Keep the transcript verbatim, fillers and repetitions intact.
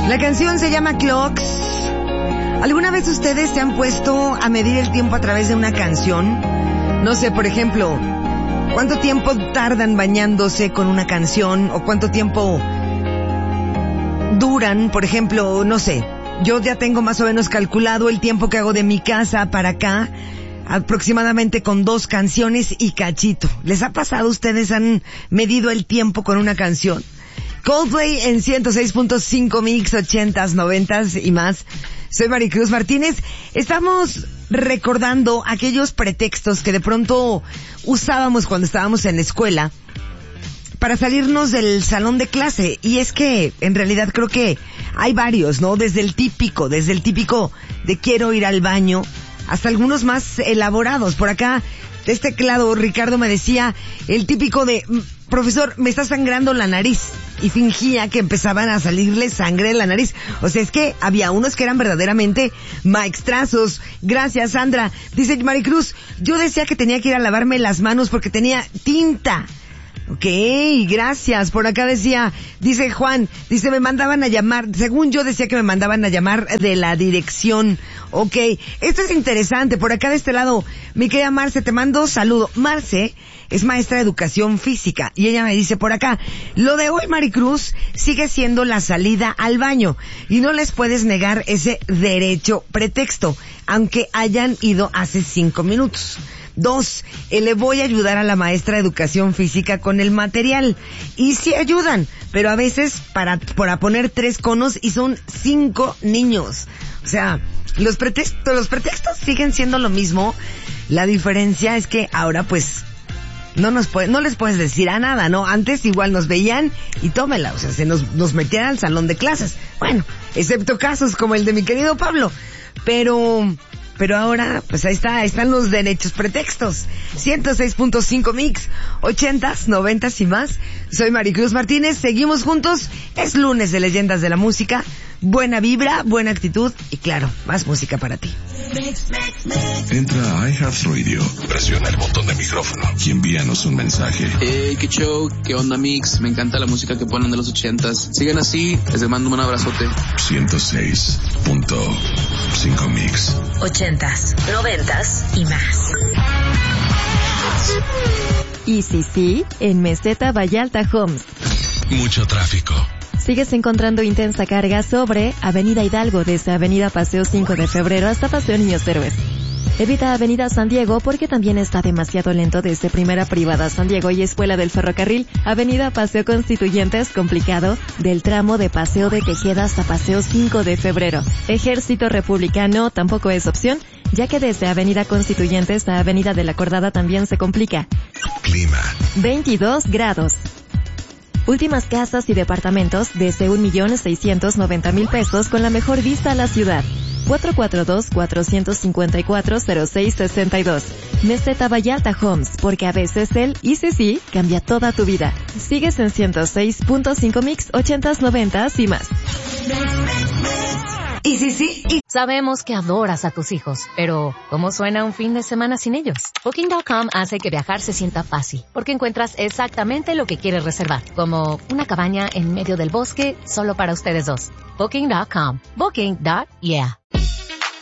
La canción se llama Clocks. ¿Alguna vez ustedes se han puesto a medir el tiempo a través de una canción? No sé, por ejemplo, ¿cuánto tiempo tardan bañándose con una canción? ¿O cuánto tiempo duran? Por ejemplo, no sé, yo ya tengo más o menos calculado el tiempo que hago de mi casa para acá, aproximadamente con dos canciones y cachito. ¿Les ha pasado? ¿Ustedes han medido el tiempo con una canción? Coldplay en ciento seis punto cinco Mix, ochentas, noventas y más. Soy Maricruz Martínez. Estamos recordando aquellos pretextos que de pronto usábamos cuando estábamos en la escuela para salirnos del salón de clase. Y es que en realidad creo que hay varios, ¿no? Desde el típico, desde el típico de quiero ir al baño, hasta algunos más elaborados. Por acá, de este lado, Ricardo me decía el típico de, profesor, me está sangrando la nariz. Y fingía que empezaban a salirle sangre en la nariz. O sea, es que había unos que eran verdaderamente maestrazos. Gracias, Sandra. Dice Maricruz, yo decía que tenía que ir a lavarme las manos porque tenía tinta. Ok, gracias. Por acá decía, dice Juan, dice me mandaban a llamar, según yo decía que me mandaban a llamar de la dirección. Ok, esto es interesante. Por acá de este lado, mi querida Marce, te mando saludo. Marce es maestra de educación física y ella me dice por acá, lo de hoy, Maricruz, sigue siendo la salida al baño y no les puedes negar ese derecho pretexto, aunque hayan ido hace cinco minutos. Dos, eh, le voy a ayudar a la maestra de educación física con el material. Y sí ayudan, pero a veces para, para poner tres conos y son cinco niños. O sea, los pretextos, los pretextos siguen siendo lo mismo. La diferencia es que ahora pues no nos puede, no les puedes decir a nada, ¿no? Antes igual nos veían y tómela, o sea, se nos, nos metían al salón de clases. Bueno, excepto casos como el de mi querido Pablo. Pero... Pero ahora, pues ahí está, ahí están los derechos pretextos. ciento seis punto cinco Mix, ochentas, noventas y más. Soy Maricruz Martínez, seguimos juntos. Es lunes de Leyendas de la Música. Buena vibra, buena actitud y claro, más música para ti. Entra a iHeartRadio, presiona el botón de micrófono y envíanos un mensaje. Hey, qué show, qué onda Mix, me encanta la música que ponen de los ochentas. Sigan así, les mando un abrazote. ciento seis punto cinco Mix. Ochentas, noventas y más. Y sí, sí, en Meseta Vallarta Homes. Mucho tráfico. Sigues encontrando intensa carga sobre Avenida Hidalgo, desde Avenida Paseo cinco de febrero hasta Paseo Niños Héroes. Evita Avenida San Diego porque también está demasiado lento desde Primera Privada San Diego y Escuela del Ferrocarril. Avenida Paseo Constituyentes, complicado, del tramo de Paseo de Tejeda hasta Paseo cinco de febrero. Ejército Republicano tampoco es opción, ya que desde Avenida Constituyentes a Avenida de la Acordada también se complica. Clima. veintidós grados. Últimas casas y departamentos desde un millón seiscientos noventa mil pesos con la mejor vista a la ciudad. cuatro cuatro dos, cuatro cinco cuatro, cero seis seis dos. Meseta Vallarta Homes, porque a veces el y sí sí cambia toda tu vida. Sigues en ciento seis punto cinco Mix, ochentas, noventas y más. Y sí, sí, y... Sabemos que adoras a tus hijos, pero ¿cómo suena un fin de semana sin ellos? Booking punto com hace que viajar se sienta fácil, porque encuentras exactamente lo que quieres reservar, como una cabaña en medio del bosque solo para ustedes dos. Booking punto com. Booking. Yeah.